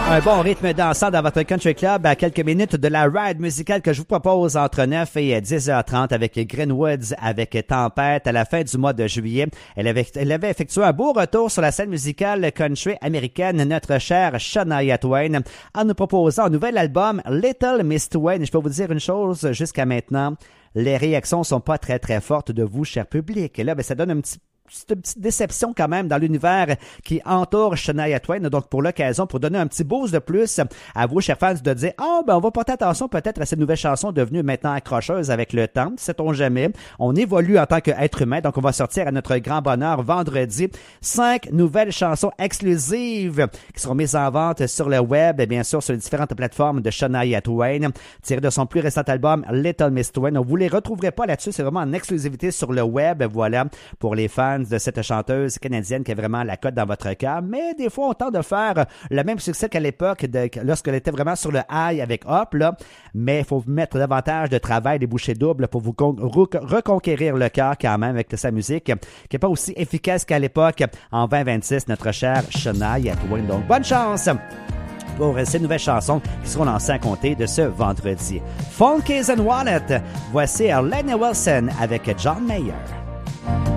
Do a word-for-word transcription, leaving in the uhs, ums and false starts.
Un bon rythme dansant dans votre country club à quelques minutes de la ride musicale que je vous propose entre neuf et dix heures trente avec Greenwoods, avec Tempête à la fin du mois de juillet. Elle avait, elle avait effectué un beau retour sur la scène musicale country américaine, notre chère Shania Twain, en nous proposant un nouvel album Little Miss Twain. Je peux vous dire une chose, jusqu'à maintenant, les réactions sont pas très très fortes de vous, cher public. Et là, ben, ça donne un petit c'est une petite déception quand même dans l'univers qui entoure Shania Twain. Donc, pour l'occasion, pour donner un petit boost de plus à vous, chers fans, de dire « Ah, oh, ben on va porter attention peut-être à cette nouvelle chanson devenue maintenant accrocheuse avec le temps. Sait-on jamais. On évolue en tant qu'être humain. Donc, on va sortir à notre grand bonheur vendredi cinq nouvelles chansons exclusives qui seront mises en vente sur le web et bien sûr sur les différentes plateformes de Shania Twain, tirées de son plus récent album Little Miss Twain. Donc, vous les retrouverez pas là-dessus. C'est vraiment en exclusivité sur le web. Voilà, pour les fans de cette chanteuse canadienne qui a vraiment la cote dans votre cœur. Mais des fois, on tente de faire le même succès qu'à l'époque de, lorsqu'elle était vraiment sur le high avec Hop, là. Mais il faut mettre davantage de travail, des bouchées doubles pour vous con- reconquérir le cœur quand même avec sa musique, qui n'est pas aussi efficace qu'à l'époque en vingt vingt-six, notre chère Shania Twain. Donc, bonne chance pour ces nouvelles chansons qui seront lancées à compter de ce vendredi. Funkies and Wallet, voici Lenny Wilson avec John Mayer.